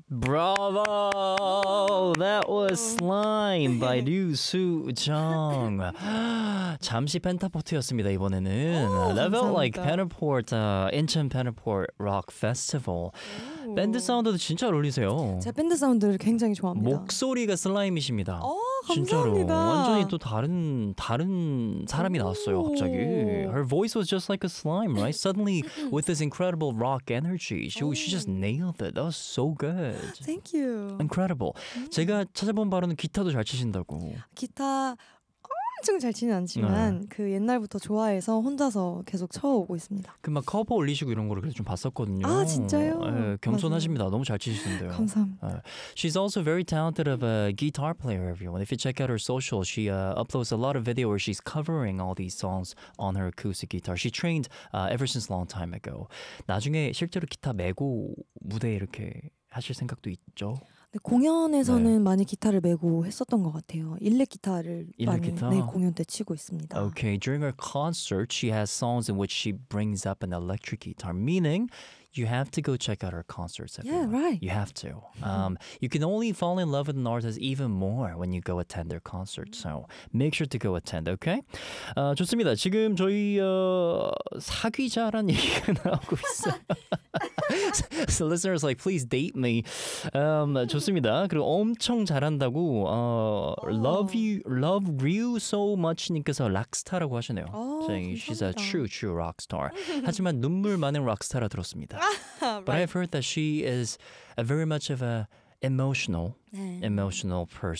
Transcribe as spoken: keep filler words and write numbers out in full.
Bravo! That was Slime by 류수정. 잠시 펜타포트였습니다, 이번에는. 오, That felt like 감사합니다. Pentaport, uh, Incheon Pentaport Rock Festival. 밴드 사운드도 진짜 어울리세요. 제 밴드 사운드를 굉장히 좋아합니다. 목소리가 슬라임이십니다. 어, 진짜로 감사합니다. 완전히 또 다른 다른 사람이 나왔어요. 갑자기 her voice was just like a slime, right? Suddenly with this incredible rock energy, she she just nailed it. That was so good. Thank you. Incredible. 제가 찾아본 바로는 기타도 잘 치신다고. 기타 엄청 잘 치는 않지만 네. 그 옛날부터 좋아해서 혼자서 계속 쳐오고 있습니다. 그 막 커버 올리시고 이런 거를 그래서 좀 봤었거든요. 아, 진짜요? 예, 겸손하십니다. 너무 잘 치시는데요. 감사합니다. Uh, she's also very talented of a guitar player, everyone. If you check out her social, she uh, uploads a lot of video where she's covering all these songs on her acoustic guitar. She trained uh, ever since a long time ago. 나중에 실제로 기타 메고 무대에 이렇게 하실 생각도 있죠? 네, 공연에서는 네. 많이 기타를 메고 했었던 것 같아요. 일렉 기타를 일렉 많이 기타? 네, 공연 때 치고 있습니다. Okay, during her concert, she has songs in which she brings up an electric guitar, meaning you have to go check out her concerts. Yeah, everyone. right. You have to. Um, you can only fall in love with an artist even more when you go attend their concert. So make sure to go attend, okay? 어, 좋습니다. 지금 저희 어, 사귀자란 얘기가 나오고 있어요. So listeners like, please date me. Um, 좋습니다. 그리고 엄청 잘한다고 어, love you, love Ryu so much님께서 락스타라고 하시네요. 어, saying she's a 감사합니다. true, true rock star. 하지만 눈물 많은 락스타라 들었습니다. But I've heard that she is a very much of a emotional, 네. emotional person.